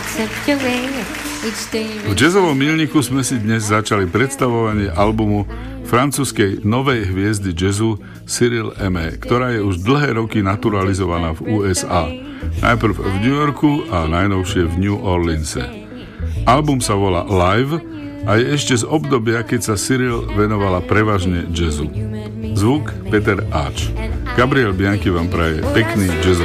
V jazzovom milníku sme si dnes začali predstavovanie albumu francúzskej novej hviezdy jazzu Cyril Aimé, ktorá je už dlhé roky naturalizovaná v USA. Najprv v New Yorku a najnovšie v New Orleanse. Album sa volá Live a je ešte z obdobia, keď sa Cyril venovala prevažne jazzu. Zvuk Peter Ač. Gabriel Bianchi vám praje pekný jazzový